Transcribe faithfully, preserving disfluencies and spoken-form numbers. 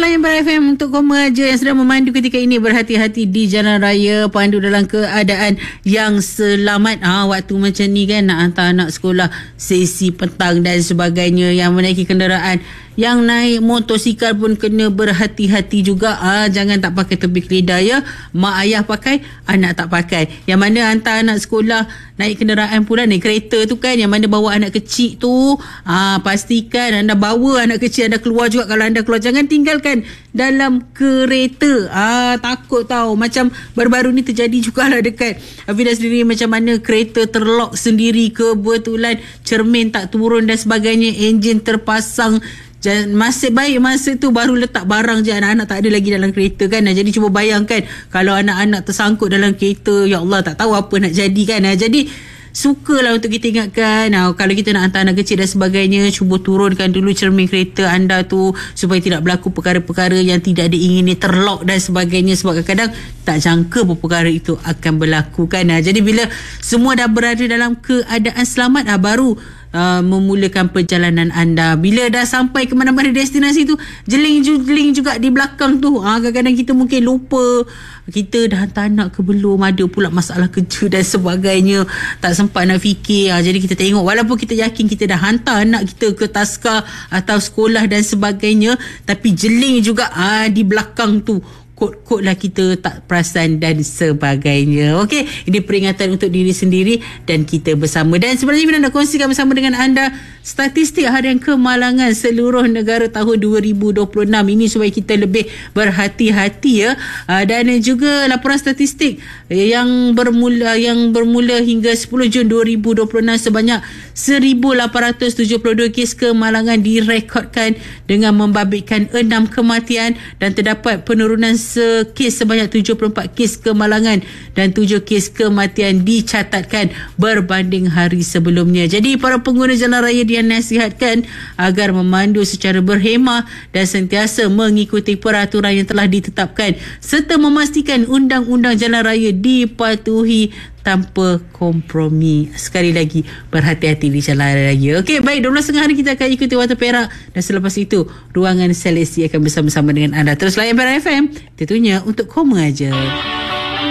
layan Bar F M untuk koma aja yang sedang memandu ketika ini. Berhati-hati di jalan raya, pandu dalam keadaan yang selamat. Ah, waktu macam ni kan, nak hantar anak sekolah sesi petang dan sebagainya, yang menaiki kenderaan, yang naik motosikal pun kena berhati-hati juga. Ah, jangan tak pakai tepi keledar ya. Mak ayah pakai, anak tak pakai. Yang mana hantar anak sekolah naik kenderaan pula, naik kereta tu kan, yang mana bawa anak kecil tu, ah, pastikan anda bawa anak kecil anda keluar juga. Kalau anda keluar, jangan tinggalkan dalam kereta. Ah, takut tahu. Macam baru-baru ni terjadi jugalah dekat Vida sendiri, macam mana kereta terlock sendiri, kebetulan cermin tak turun dan sebagainya, enjin terpasang. Masih baik masa tu baru letak barang je, anak-anak tak ada lagi dalam kereta kan. Jadi cuba bayangkan kalau anak-anak tersangkut dalam kereta, ya Allah, tak tahu apa nak jadi kan. Jadi sukalah untuk kita ingatkan, kalau kita nak hantar anak kecil dan sebagainya, cuba turunkan dulu cermin kereta anda tu supaya tidak berlaku perkara-perkara yang tidak diingini, terlock dan sebagainya. Sebab kadang-kadang tak jangka perkara itu akan berlaku kan. Jadi bila semua dah berada dalam keadaan selamat, baru Uh, memulakan perjalanan anda. Bila dah sampai ke mana-mana destinasi tu, jeling-jeling juga di belakang tu. Uh, kadang-kadang kita mungkin lupa kita dah hantar anak ke belum, ada pula masalah kerja dan sebagainya, tak sempat nak fikir. Uh, jadi kita tengok, walaupun kita yakin kita dah hantar anak kita ke taska atau sekolah dan sebagainya, tapi jeling juga uh, di belakang tu, kod-kod lah kita tak perasan dan sebagainya. Okey, ini peringatan untuk diri sendiri dan kita bersama. Dan sebenarnya Mina nak kongsikan bersama dengan anda statistik harian kemalangan seluruh negara tahun dua ribu dua puluh enam ini supaya kita lebih berhati-hati ya. Dan juga laporan statistik yang bermula yang bermula hingga sepuluh Jun dua ribu dua puluh enam, sebanyak seribu lapan ratus tujuh puluh dua kes kemalangan direkodkan dengan membabitkan enam kematian, dan terdapat penurunan kes sebanyak tujuh puluh empat kes kemalangan dan tujuh kes kematian dicatatkan berbanding hari sebelumnya. Jadi para pengguna jalan raya dinasihatkan agar memandu secara berhemah dan sentiasa mengikuti peraturan yang telah ditetapkan, serta memastikan undang-undang jalan raya dipatuhi tanpa kompromi. Sekali lagi, berhati-hati di jalan raya. Okey, baik, dua belas tengah hari kita akan ikuti Warta Perak, dan selepas itu Ruangan Seleksi akan bersama-sama dengan anda. Terus layan Perak F M, tentunya untuk koma aja.